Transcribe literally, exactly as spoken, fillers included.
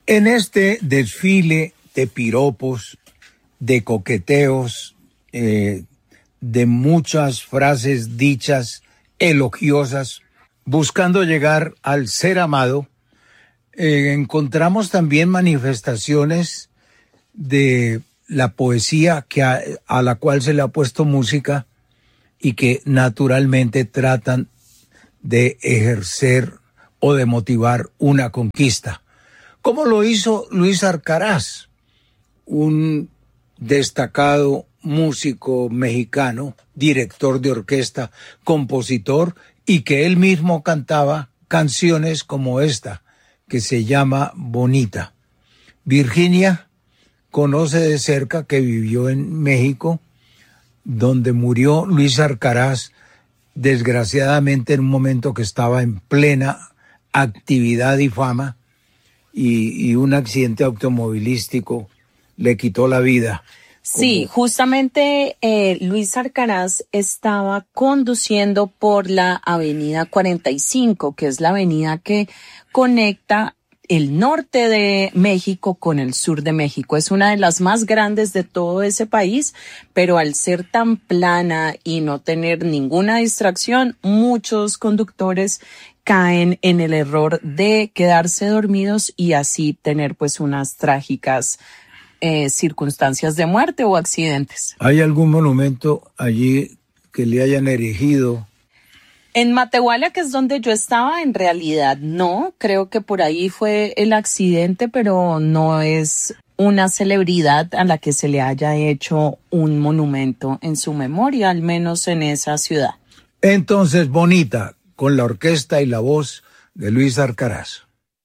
En este desfile de piropos, de coqueteos, eh, de muchas frases dichas, elogiosas, buscando llegar al ser amado, eh, encontramos también manifestaciones de la poesía que a, a la cual se le ha puesto música y que naturalmente tratan de ejercer o de motivar una conquista. Como lo hizo Luis Arcaraz, un destacado músico mexicano, director de orquesta, compositor, y que él mismo cantaba canciones como esta, que se llama Bonita. Virginia conoce de cerca, que vivió en México, donde murió Luis Arcaraz, desgraciadamente en un momento que estaba en plena actividad y fama, y, y un accidente automovilístico le quitó la vida. Sí, como... justamente eh, Luis Arcaraz estaba conduciendo por la avenida cuarenta y cinco, que es la avenida que conecta el norte de México con el sur de México. Es una de las más grandes de todo ese país, pero al ser tan plana y no tener ninguna distracción, muchos conductores caen en el error de quedarse dormidos y así tener pues unas trágicas eh, circunstancias de muerte o accidentes. ¿Hay algún monumento allí que le hayan erigido? En Matehuala, que es donde yo estaba, en realidad no. Creo que por ahí fue el accidente, pero no es una celebridad a la que se le haya hecho un monumento en su memoria, al menos en esa ciudad. Entonces, Bonita, con la orquesta y la voz de Luis Arcaraz.